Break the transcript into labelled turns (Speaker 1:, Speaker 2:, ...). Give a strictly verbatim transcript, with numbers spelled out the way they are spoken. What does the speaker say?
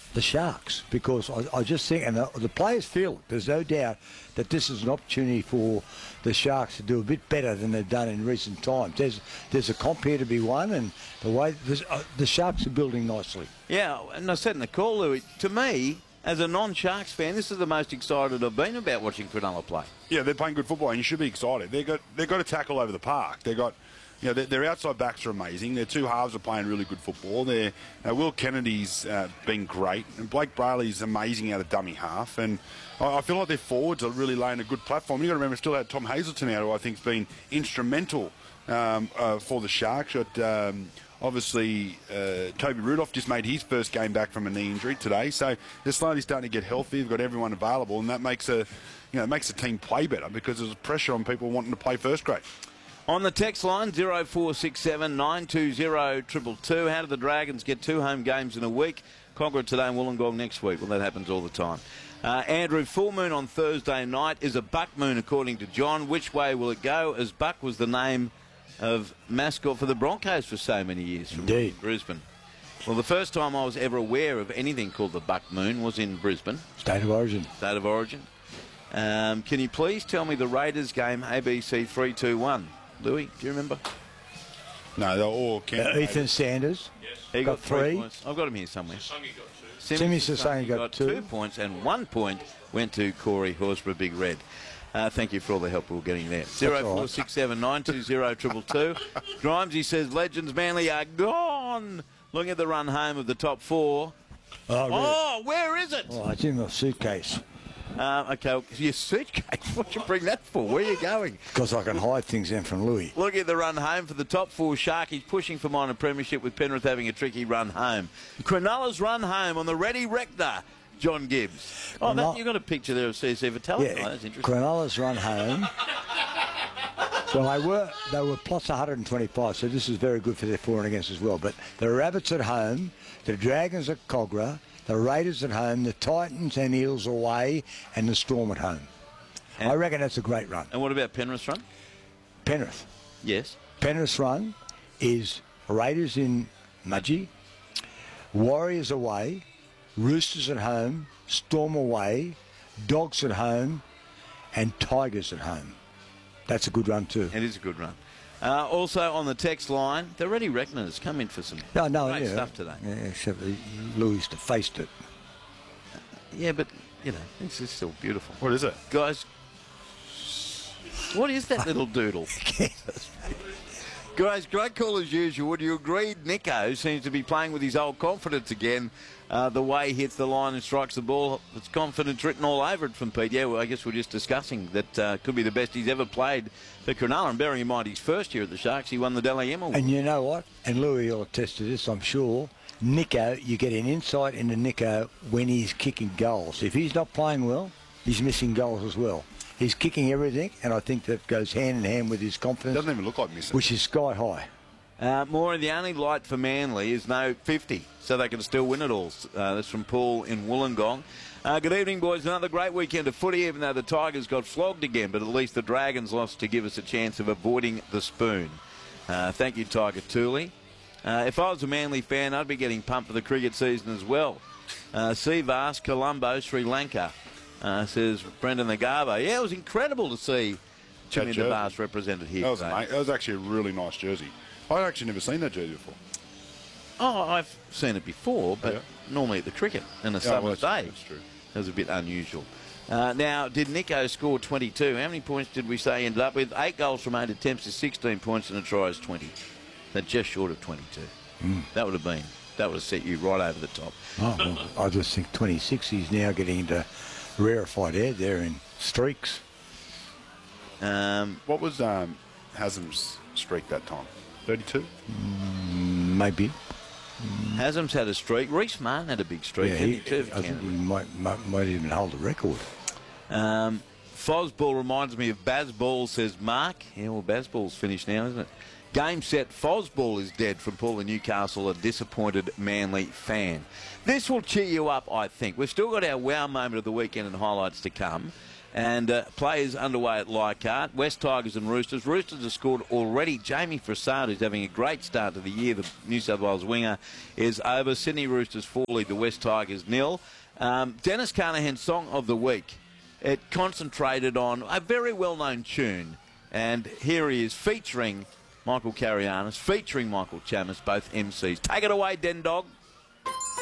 Speaker 1: the Sharks, because I, I just think, and the, the players feel it, there's no doubt that this is an opportunity for the Sharks to do a bit better than they've done in recent times. There's there's a comp here to be won, and the way uh, the Sharks are building nicely.
Speaker 2: Yeah, and I said in the call, Louis, to me, as a non-Sharks fan, this is the most excited I've been about watching Cronulla play.
Speaker 3: Yeah, they're playing good football, and you should be excited. They've got, they've got a tackle over the park. They've got... You know, their, their outside backs are amazing. Their two halves are playing really good football. Their, uh, Will Kennedy's uh, been great. And Blake Brayley's amazing out of dummy half. And I, I feel like their forwards are really laying a good platform. You've got to remember, still had Tom Hazelton out, who I think has been instrumental um, uh, for the Sharks. Got, um, obviously, uh, Toby Rudolph just made his first game back from a knee injury today. So they're slowly starting to get healthy. They've got everyone available. And that makes a, you know, it makes the team play better because there's pressure on people wanting to play first grade.
Speaker 2: On the text line, zero four six seven nine two zero two two two. How do the Dragons get two home games in a week? Conqueror today and Wollongong next week. Well, that happens all the time. Uh, Andrew, full moon on Thursday night is a buck moon, according to John. Which way will it go? As Buck was the name of mascot for the Broncos for so many years from
Speaker 1: Indeed.
Speaker 2: Brisbane. Well, the first time I was ever aware of anything called the buck moon was in Brisbane.
Speaker 1: State of origin.
Speaker 2: State of origin. Um, can you please tell me the Raiders game, A B C three two one? Louis, do you remember?
Speaker 3: No, they're all...
Speaker 1: Uh, Ethan Sanders.
Speaker 4: Yes.
Speaker 2: He got,
Speaker 1: got
Speaker 2: three
Speaker 1: three.
Speaker 2: points. I've got him here somewhere.
Speaker 4: Sungi got two.
Speaker 1: Simi Sasangi got,
Speaker 2: got
Speaker 1: two.
Speaker 2: two points, and one point went to Corey Horsburgh, Big Red. Uh, thank you for all the help we were getting there. Zero four six seven nine two zero two two two. Grimesy says Legends Manly are gone. Looking at the run home of the top four.
Speaker 1: Oh, really?
Speaker 2: Oh, where is it?
Speaker 1: Oh, it's in my suitcase.
Speaker 2: Uh, okay, well, your suitcase. What you bring that for? Where are you going?
Speaker 1: Because I can hide things in from Louis.
Speaker 2: Look at the run home for the top four Sharkies, pushing for minor premiership with Penrith having a tricky run home. Cronulla's run home on the Ready Rector, John Gibbs. Oh, that, you've got a picture there of C S C Vitaly.
Speaker 1: Yeah,
Speaker 2: Oh, that's interesting.
Speaker 1: Cronulla's run home. Well, they were they were plus one hundred twenty-five, so this is very good for their for and against as well. But the Rabbits at home, the Dragons at Cogra, the Raiders at home, the Titans and Eels away, and the Storm at home.
Speaker 2: And,
Speaker 1: I reckon that's a great run.
Speaker 2: And what about Penrith's run?
Speaker 1: Penrith.
Speaker 2: Yes.
Speaker 1: Penrith's run is Raiders in Mudgee, Warriors away, Roosters at home, Storm away, Dogs at home, and Tigers at home. That's a good run too.
Speaker 2: It is a good run. Uh, also on the text line, the Ready Reckoners come in for some
Speaker 1: No, no,
Speaker 2: great
Speaker 1: yeah,
Speaker 2: stuff today.
Speaker 1: Yeah, except that Louis defaced it.
Speaker 2: Yeah, but, you know, it's, it's still beautiful.
Speaker 3: What is it?
Speaker 2: Guys, what is that little doodle? Guys, great call as usual. Would you agree Nico seems to be playing with his old confidence again? Uh, the way he hits the line and strikes the ball, it's confidence written all over it from Pete. Yeah, well, I guess we're just discussing that uh, could be the best he's ever played for Cronulla. And bearing in mind his first year at the Sharks, he won the Dally M Award.
Speaker 1: And you know what? And Louis will attest to this, I'm sure. Nico, you get an insight into Nico when he's kicking goals. If he's not playing well, he's missing goals as well. He's kicking everything, and I think that goes hand in hand with his confidence.
Speaker 3: Doesn't even look like missing.
Speaker 1: Which is sky high.
Speaker 2: Uh, more the only light for Manly is no fifty, so they can still win it all. Uh, that's from Paul in Wollongong. Uh, good evening, boys. Another great weekend of footy, even though the Tigers got flogged again, but at least the Dragons lost to give us a chance of avoiding the spoon. Uh, thank you, Tiger Tooley. Uh, if I was a Manly fan, I'd be getting pumped for the cricket season as well. Uh, Sivas, Colombo, Sri Lanka, uh, says Brendan Nagava. Yeah, it was incredible to see Chaminda Vas represented here.
Speaker 3: That was, that was actually a really nice jersey. I'd actually never seen that jersey before.
Speaker 2: Oh, I've seen it before, but yeah. normally at the cricket in a
Speaker 3: yeah,
Speaker 2: summer's
Speaker 3: well,
Speaker 2: day.
Speaker 3: That's true.
Speaker 2: That was a bit unusual. Uh, now, did Nico score twenty-two? How many points did we say he ended up with? Eight goals from eight attempts is sixteen points and a try is twenty. That's just short of twenty-two. Mm. That would have been, that would have set you right over the top.
Speaker 1: Oh, well, I just think twenty-six, he's now getting into rarefied air there in streaks.
Speaker 2: Um,
Speaker 3: what was um, Haslam's streak that time? thirty-two?
Speaker 1: Mm, maybe.
Speaker 2: Haslam's had a streak. Reece Martin had a big streak.
Speaker 1: Yeah, he,
Speaker 2: he too,
Speaker 1: I think he might, might, might even hold the record.
Speaker 2: Um, Fosball reminds me of Bazball, says Mark. Yeah, well, Bazball's finished now, isn't it? Game set, Fosball is dead from Paul in Newcastle, a disappointed Manly fan. This will cheer you up, I think. We've still got our wow moment of the weekend and highlights to come. And uh, play is underway at Leichhardt. West Tigers and Roosters. Roosters have scored already. Jamie Frassard, who's having a great start to the year, the New South Wales winger, is over. Sydney Roosters four lead the West Tigers nil. Um, Dennis Carnahan's Song of the Week. It concentrated on a very well-known tune. And here he is featuring Michael Carianis, featuring Michael Chammas, both M Cs. Take it away, Den Dog.